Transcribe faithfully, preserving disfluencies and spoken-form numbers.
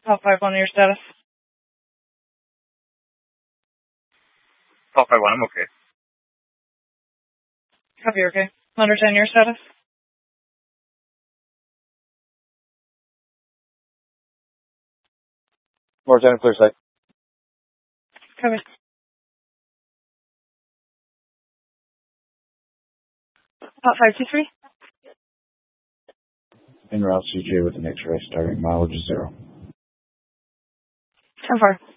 Pop five one, your status. Pop five one, I'm okay. Copy, you're okay. Under ten, your status. More ten, clear sight. Copy. Pop five two three. En route C J with an X-ray starting mileage zero. ten four.